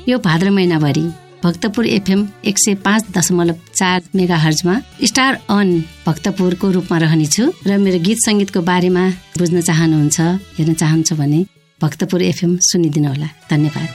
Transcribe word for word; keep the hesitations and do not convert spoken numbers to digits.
यो भाद्र महिनाभरि भक्तपुर एफएम एक सय पाँच दशमलव चार मेगा हर्जमा स्टार अन भक्तपुरको रूपमा रहनेछु र मेरो गीत संगीतको बारेमा बुझ्न चाहनुहुन्छ, हेर्न चाहन्छ भने भक्तपुर एफएम सुनिदिनु होला। धन्यवाद।